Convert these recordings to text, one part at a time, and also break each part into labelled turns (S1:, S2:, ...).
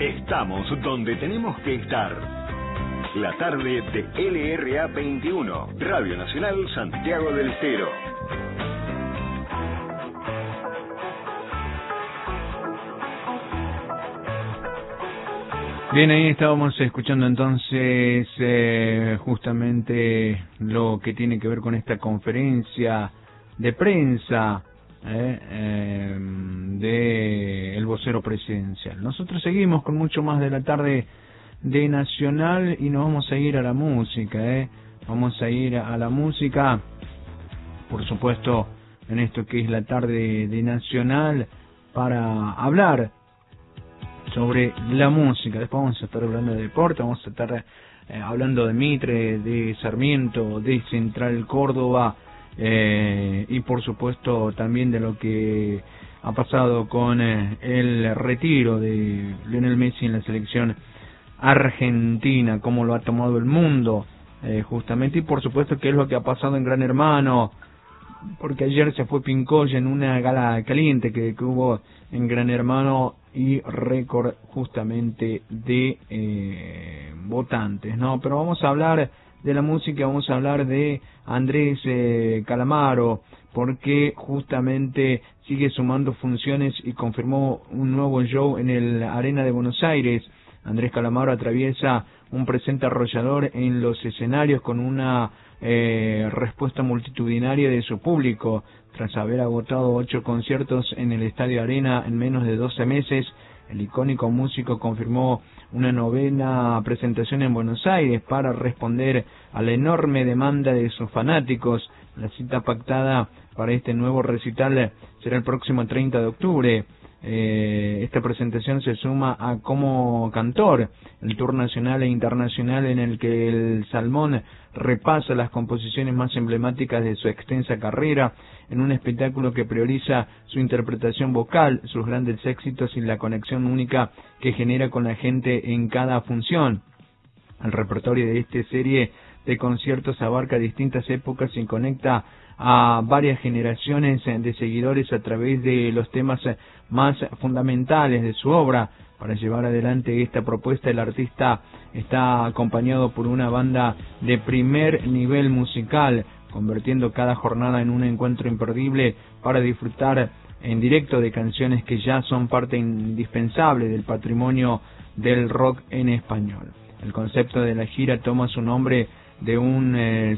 S1: Estamos donde tenemos que estar. La tarde de LRA 21, Radio Nacional Santiago del Estero.
S2: Bien, ahí estábamos escuchando entonces justamente lo que tiene que ver con esta conferencia de prensa de el vocero presidencial. Nosotros seguimos con mucho más de la tarde de Nacional y nos vamos a ir a la música. Vamos a ir a la música, por supuesto, en esto que es la tarde de Nacional, para hablar sobre la música. Después vamos a estar hablando de deporte, vamos a estar hablando de Mitre, de Sarmiento, de Central Córdoba, y por supuesto también de lo que ha pasado con el retiro de Lionel Messi en la selección argentina, cómo lo ha tomado el mundo, justamente, y por supuesto qué es lo que ha pasado en Gran Hermano, porque ayer se fue Pincoya en una gala caliente que hubo en Gran Hermano y récord justamente de votantes, ¿no? Pero vamos a hablar de la música, vamos a hablar de Andrés Calamaro, porque justamente sigue sumando funciones y confirmó un nuevo show en el Arena de Buenos Aires. Andrés Calamaro atraviesa un presente arrollador en los escenarios con una respuesta multitudinaria de su público. Tras haber agotado 8 conciertos en el Estadio Arena en menos de 12 meses, el icónico músico confirmó una novena presentación en Buenos Aires para responder a la enorme demanda de sus fanáticos. La cita pactada para este nuevo recital será el próximo 30 de octubre. Esta presentación se suma a Como Cantor, el tour nacional e internacional en el que el Salmón repasa las composiciones más emblemáticas de su extensa carrera, en un espectáculo que prioriza su interpretación vocal, sus grandes éxitos y la conexión única que genera con la gente en cada función. El repertorio de esta serie de conciertos abarca distintas épocas y conecta a varias generaciones de seguidores a través de los temas más fundamentales de su obra. Para llevar adelante esta propuesta, el artista está acompañado por una banda de primer nivel musical, convirtiendo cada jornada en un encuentro imperdible para disfrutar en directo de canciones que ya son parte indispensable del patrimonio del rock en español. El concepto de la gira toma su nombre de una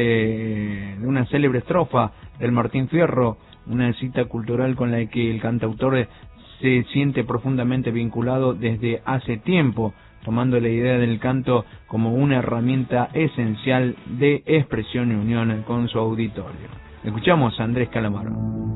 S2: célebre estrofa del Martín Fierro, una cita cultural con la que el cantautor se siente profundamente vinculado desde hace tiempo, tomando la idea del canto como una herramienta esencial de expresión y unión con su auditorio. Escuchamos a Andrés Calamaro.